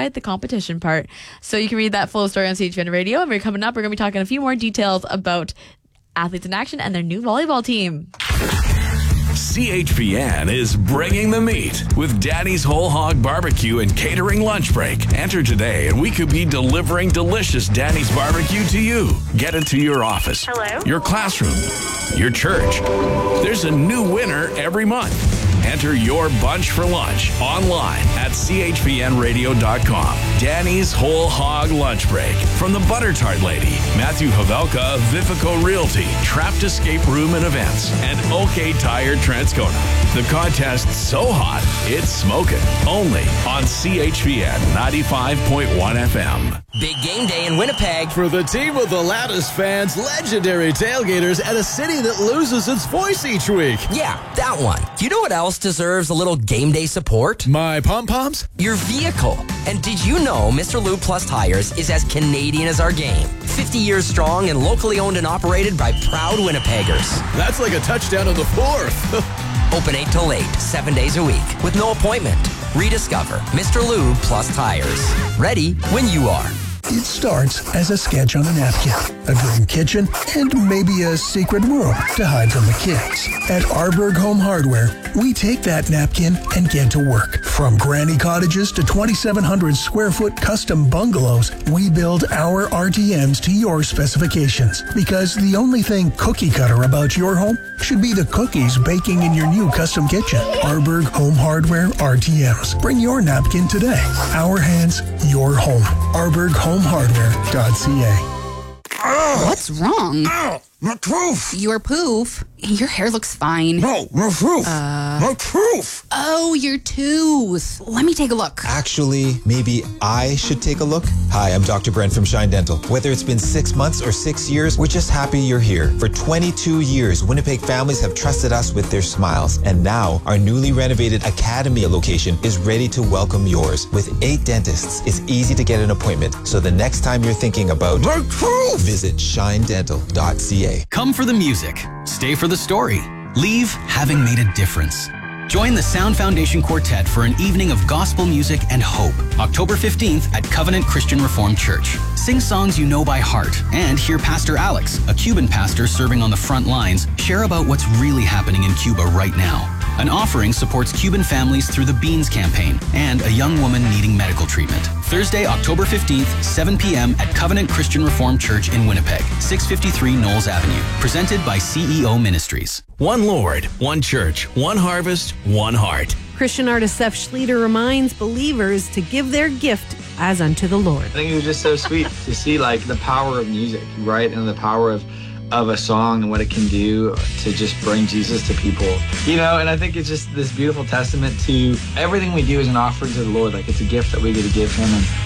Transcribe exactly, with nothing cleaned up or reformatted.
by the competition part. So you can read that full story on C H P N Radio. And we're coming up, we're going to be talking a few more details about Athletes in Action and their new volleyball team. C H P N is bringing the meat with Danny's Whole Hog Barbecue and Catering Lunch Break. Enter today and we could be delivering delicious Danny's Barbecue to you. Get it to your office, Hello? your classroom, your church. There's a new winner every month. Enter your bunch for lunch online at c h p n radio dot com. Danny's Whole Hog Lunch Break from the Butter Tart Lady, Matthew Havelka of Vifico Realty, Trapped Escape Room and Events, and OK Tire Transcona. The contest's so hot, it's smoking. Only on C H P N ninety-five point one F M. Big game day in Winnipeg. For the team with the loudest fans, legendary tailgaters, and a city that loses its voice each week. Yeah, that one. You know what else deserves a little game day support? My pom-poms? Your vehicle. And did you know Mister Lube Plus Tires is as Canadian as our game? fifty years strong and locally owned and operated by proud Winnipeggers. That's like a touchdown of the fourth. Open eight till eight, seven days a week, with no appointment. Rediscover Mister Lube Plus Tires. Ready when you are. It starts as a sketch on a napkin, a dream kitchen, and maybe a secret room to hide from the kids. At Arberg Home Hardware, we take that napkin and get to work. From granny cottages to twenty-seven hundred square foot custom bungalows, we build our R T Ms to your specifications. Because the only thing cookie cutter about your home should be the cookies baking in your new custom kitchen. Arberg Home Hardware R T Ms. Bring your napkin today. Our hands, your home. arberg home hardware dot c a. What's wrong? Ow! My tooth! Your poof. Your hair looks fine. No, my tooth! Uh, my tooth! Oh, your tooth. Let me take a look. Actually, maybe I should take a look. Hi, I'm Doctor Brent from Shine Dental. Whether it's been six months or six years, we're just happy you're here. For twenty-two years, Winnipeg families have trusted us with their smiles. And now, our newly renovated Academy location is ready to welcome yours. With eight dentists, it's easy to get an appointment. So the next time you're thinking about my tooth, visit shine dental dot c a. Come for the music. Stay for the story. Leave having made a difference. Join the Sound Foundation Quartet for an evening of gospel music and hope, October fifteenth at Covenant Christian Reformed Church. Sing songs you know by heart and hear Pastor Alex, a Cuban pastor serving on the front lines, share about what's really happening in Cuba right now. An offering supports Cuban families through the Beans campaign and a young woman needing medical treatment. Thursday, October fifteenth, seven p.m. at Covenant Christian Reformed Church in Winnipeg, six fifty-three Knowles Avenue. Presented by C E O Ministries. One Lord, one church, one harvest, one heart. Christian artist Seth Schlueter reminds believers to give their gift as unto the Lord. I think it was just so sweet to see like the power of music, right? And the power of of a song and what it can do to just bring Jesus to people, you know. And I think it's just this beautiful testament to everything we do is an offering to the Lord. Like it's a gift that we get to give him. And